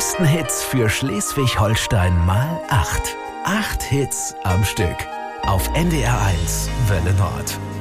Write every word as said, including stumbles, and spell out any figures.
größten Hits für Schleswig-Holstein mal acht. Acht Hits am Stück. Auf N D R eins Welle Nord.